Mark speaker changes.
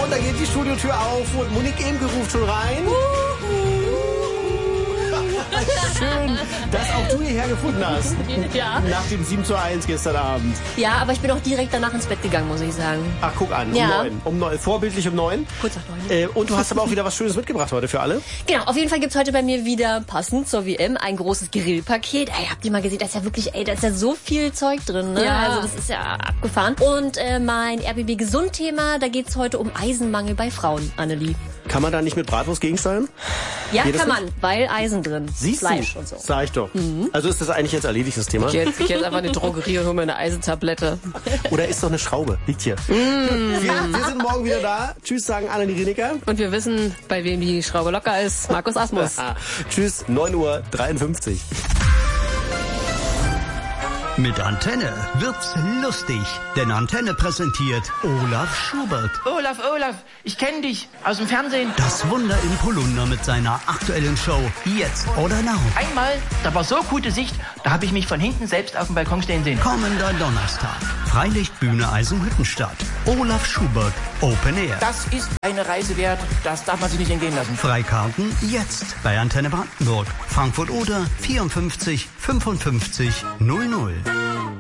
Speaker 1: Und da geht die Studiotür auf und Monique Emke ruft schon rein. Schön, dass auch du hierher gefunden hast.
Speaker 2: Ja.
Speaker 1: Nach dem 7:1 gestern Abend.
Speaker 2: Ja, aber ich bin auch direkt danach ins Bett gegangen, muss ich sagen.
Speaker 1: Ach, guck an,
Speaker 2: Ja.
Speaker 1: um 9. Vorbildlich um 9.
Speaker 2: Kurz nach 9.
Speaker 1: Und du hast aber auch wieder was Schönes mitgebracht heute für alle.
Speaker 2: Genau, auf jeden Fall gibt's heute bei mir wieder, passend zur WM, ein großes Grillpaket. Ey, habt ihr mal gesehen, da ist ja wirklich, da ist ja so viel Zeug drin, ne?
Speaker 3: Ja.
Speaker 2: Also das ist ja abgefahren. Und mein RBB-Gesund-Thema, da geht's heute um Eisenmangel bei Frauen, Annelie.
Speaker 1: Kann man da nicht mit Bratwurst gegensteuern?
Speaker 2: Ja,
Speaker 1: Geht das
Speaker 2: kann
Speaker 1: nicht?
Speaker 2: man, weil Eisen drin.
Speaker 1: Siehst
Speaker 2: Fleisch
Speaker 1: du?
Speaker 2: und so.
Speaker 1: Sag ich doch. Also ist das eigentlich jetzt erledigt, das Thema?
Speaker 3: Ich gehe jetzt einfach in die Drogerie und hole mir eine Eisentablette.
Speaker 1: Oder ist doch eine Schraube? Liegt hier. Wir sind morgen wieder da. Tschüss, sagen Annelie Rieniker.
Speaker 3: Und wir wissen, bei wem die Schraube locker ist. Markus Asmus.
Speaker 1: Tschüss, 9:53 Uhr.
Speaker 4: Mit Antenne wird's lustig, denn Antenne präsentiert Olaf Schubert.
Speaker 5: Olaf, ich kenne dich aus dem Fernsehen.
Speaker 4: Das Wunder im Polunder mit seiner aktuellen Show Jetzt oder Now.
Speaker 5: Einmal, da war so gute Sicht, da habe ich mich von hinten selbst auf dem Balkon stehen sehen.
Speaker 4: Kommender Donnerstag. Freilichtbühne Eisenhüttenstadt. Olaf Schubert, Open Air.
Speaker 5: Das ist eine Reise wert, das darf man sich nicht entgehen lassen.
Speaker 4: Freikarten jetzt bei Antenne Brandenburg. Frankfurt oder 54 55 00.